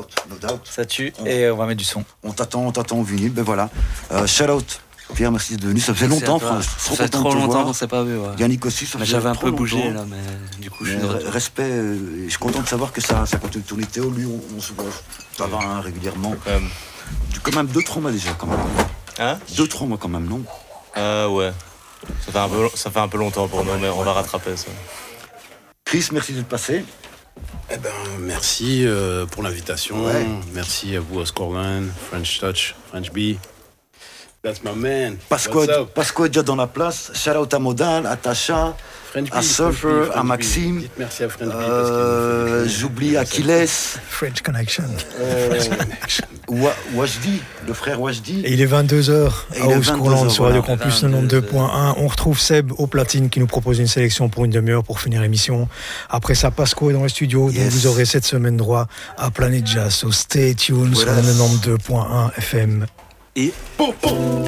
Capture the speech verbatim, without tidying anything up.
no doubt. Ça tue, on, et on va mettre du son. On t'attend, on t'attend au vinyle, ben voilà. Euh, shout out. Pierre, merci d'être venu. Ça faisait Merci longtemps, Frans. France. Ça fait trop longtemps qu'on s'est pas vu. Ouais. Yannick aussi, ça mais faisait j'avais un trop peu bougé longtemps. là, mais du coup, je mais suis de retour. Respect, euh, je suis content de savoir que ça, ça continue de tourner. Théo, lui, on, on se voit, ça va hein, régulièrement. Euh, Du, quand même deux, trois mois déjà, quand même. Hein Deux, trois mois quand même, non? Euh, ouais. Ça fait, un peu, ça fait un peu longtemps pour nous, mais on va rattraper ça. Chris, merci d'être passé. Eh ben, merci euh, pour l'invitation. Ouais. Merci à vous, Oscorman, French Touch, French B. That's my man. Pasco, What's up? Pasco est déjà dans la place. Shout out à Modal, à Tasha, French B, à Surfer, French B, à French B. Maxime. Dites merci à French B. Euh, J'oublie Achilles, French Connection. euh, Wa- Wajdi, le frère Wajdi. Et il est vingt-deux heures Et à il est Ouskourland vingt-deux heures, sur Radio voilà. Campus quatre-vingt-deux point un. On retrouve Seb au platine qui nous propose une sélection pour une demi-heure pour finir l'émission. Après ça, Pasco est dans le studio. Yes. Donc vous aurez cette semaine droit à Planet Jazz. So stay tuned sur Voilà. le quatre-vingt-deux point un F M. Et